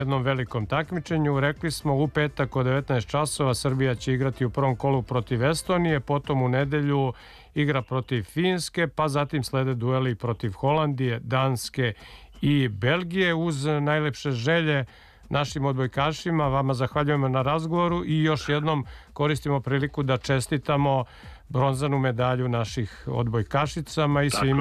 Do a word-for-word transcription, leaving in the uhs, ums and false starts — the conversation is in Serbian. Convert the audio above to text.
jednom velikom takmičenju. Rekli smo u petak od devetnaest časova Srbija će igrati u prvom kolu protiv Estonije, potom u nedelju igra protiv Finske, pa zatim slede dueli protiv Holandije, Danske i Belgije. Uz najlepše želje našim odbojkašima, vama zahvaljujemo na razgovoru i još jednom koristimo priliku da čestitamo bronzanu medalju naših odbojkašicama i svima